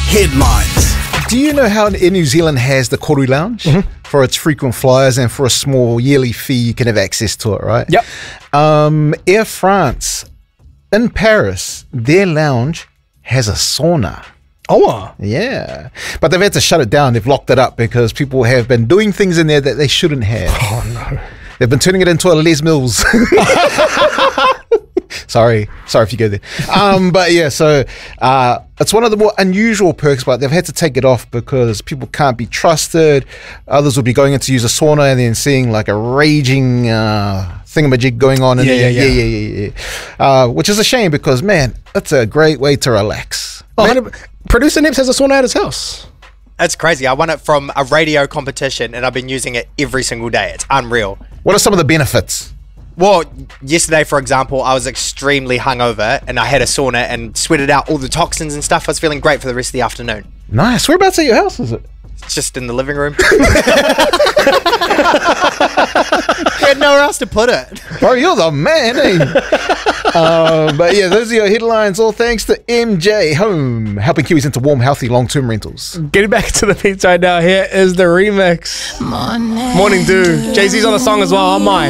Headlines. Do you know how Air New Zealand has the Koru Lounge for its frequent flyers, and for a small yearly fee you can have access to it, right? Yep. Air France in Paris, their lounge has a sauna. Oh, Yeah. But they've had to shut it down. They've locked it up because people have been doing things in there that they shouldn't have. oh no. They've been turning it into a Les Mills. Sorry if you go there. But yeah, so it's one of the more unusual perks, but they've had to take it off because people can't be trusted. Others will be going in to use a sauna and then seeing like a raging thingamajig going on in there. Yeah. Which is a shame because, man, it's a great way to relax. Producer Nips has a sauna at his house. That's crazy. I won it from a radio competition and I've been using it every single day. It's unreal. What are some of the benefits? Well, yesterday, for example, I was extremely hungover and I had a sauna and sweated out all the toxins and stuff. I was feeling great for the rest of the afternoon. Nice. Whereabouts at your house is it? It's just in the living room. We had nowhere else to put it. Bro, you're the man, eh? But yeah, those are your headlines. All thanks to MJ Home, helping Kiwis into warm, healthy, long-term rentals. Getting back to the beats right now. Here is the remix. Morning Dew. Jay-Z's on the song as well. On my.